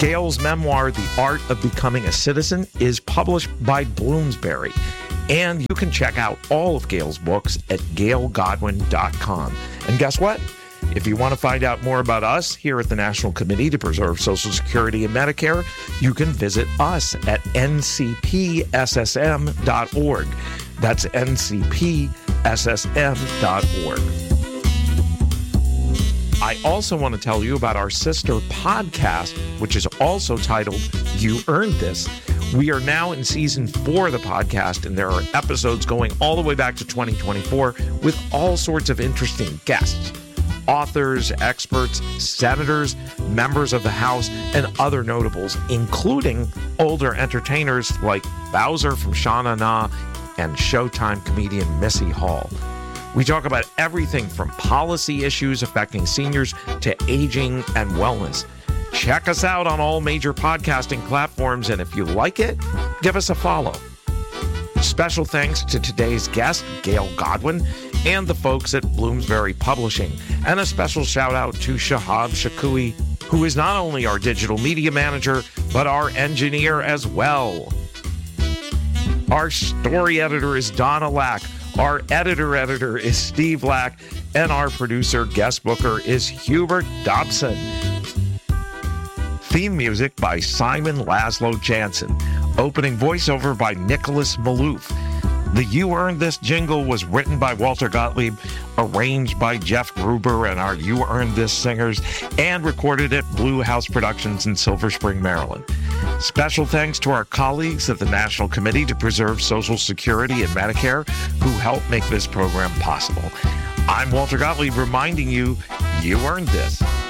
Gail's memoir, The Art of Becoming a Citizen, is published by Bloomsbury. And you can check out all of Gail's books at gailgodwin.com. And guess what? If you want to find out more about us here at the National Committee to Preserve Social Security and Medicare, you can visit us at ncpssm.org. That's ncpssm.org. I also want to tell you about our sister podcast, which is also titled You Earned This. We are now in season 4 of the podcast, and there are episodes going all the way back to 2024 with all sorts of interesting guests. Authors, experts, senators, members of the House, and other notables, including older entertainers like Bowser from Sha Na Na and Showtime comedian Missy Hall. We talk about everything from policy issues affecting seniors to aging and wellness. Check us out on all major podcasting platforms, and if you like it, give us a follow. Special thanks to today's guest, Gail Godwin, and the folks at Bloomsbury Publishing, and a special shout out to Shahab Shakui, who is not only our digital media manager, but our engineer as well. Our story editor is Donna Lack. Our editor is Steve Lack, and our producer, guest booker, is Hubert Dobson. Theme music by Simon Laszlo Jansen. Opening voiceover by Nicholas Maloof. The You Earned This jingle was written by Walter Gottlieb, arranged by Jeff Gruber and our You Earned This singers, and recorded at Blue House Productions in Silver Spring, Maryland. Special thanks to our colleagues at the National Committee to Preserve Social Security and Medicare who helped make this program possible. I'm Walter Gottlieb reminding you, you earned this.